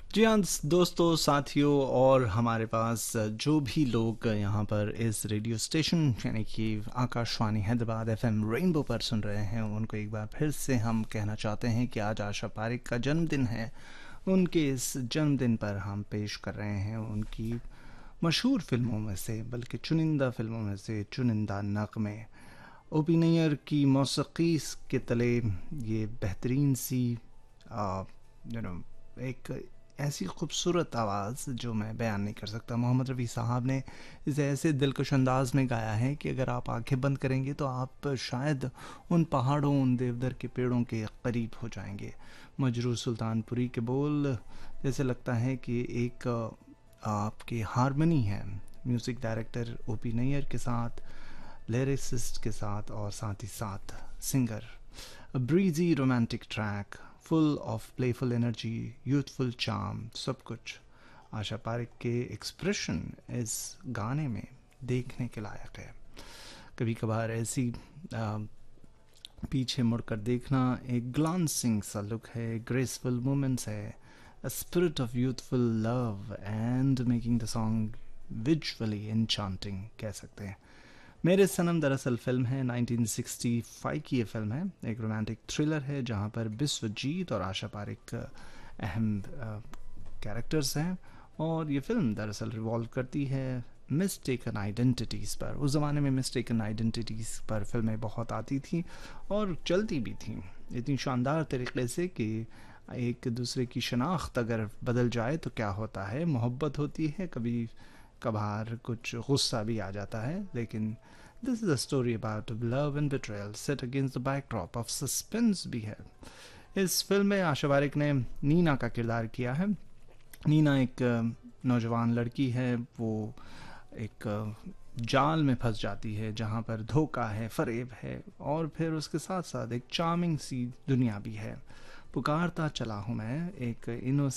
जी हाँ दोस्तों, साथियों और हमारे पास जो भी लोग यहाँ पर इस रेडियो स्टेशन यानी कि आकाशवाणी हैदराबाद एफएम रेनबो पर सुन रहे हैं, उनको एक बार फिर से हम कहना चाहते हैं कि आज आशा पारिक का जन्मदिन है। उनके इस जन्मदिन पर हम पेश कर रहे हैं उनकी मशहूर फिल्मों में से, बल्कि चुनिंदा फिल्मों में से चुनिंदा नग़्मे। ओपी नैयर की मौसीकी के तले ये बेहतरीन सी यू नो एक ऐसी खूबसूरत आवाज़ जो मैं बयान नहीं कर सकता। मोहम्मद रफ़ी साहब ने इसे ऐसे दिलकश अंदाज में गाया है कि अगर आप आंखें बंद करेंगे तो आप शायद उन पहाड़ों, उन देवदार के पेड़ों के करीब हो जाएंगे। मजरू सुल्तानपुरी के बोल जैसे लगता है कि एक आपकी हारमनी है म्यूज़िक डायरेक्टर ओपी नैयर के साथ, लिरिसिस्ट के साथ और साथ ही साथ singer. A breezy romantic track full of playful energy, youthful charm, सब कुछ आशा पारिक के एक्सप्रेशन इस गाने में देखने के लायक है। कभी कभार ऐसी पीछे मुड़कर देखना एक ग्लांसिंग सा लुक है, ग्रेसफुल मोमेंट्स है, a spirit of youthful love and making the song visually enchanting कह सकते हैं। मेरे सनम दरअसल फिल्म है 1965 की। ये फिल्म है, एक रोमांटिक थ्रिलर है जहाँ पर बिस्वजीत और आशा पारिक अहम कैरेक्टर्स हैं। और ये फिल्म दरअसल रिवॉल्व करती है मिस्टेकन आइडेंटिटीज़ पर। उस ज़माने में मिस्टेकन आइडेंटिटीज़ पर फिल्में बहुत आती थी और चलती भी थी इतनी शानदार तरीके से कि एक दूसरे की शनाख्त अगर बदल जाए तो क्या होता है, मोहब्बत होती है, कभी कभार कुछ गुस्सा भी आ जाता है, लेकिन this is a story about love and betrayal set against the backdrop of suspense भी है। इस फिल्म में आशा पारिक ने नीना का किरदार किया है। नीना एक नौजवान लड़की है, वो एक जाल में फंस जाती है जहाँ पर धोखा है, फ़रेब है और फिर उसके साथ साथ एक चार्मिंग सी दुनिया भी है। पुकारता चला हूँ मैं एक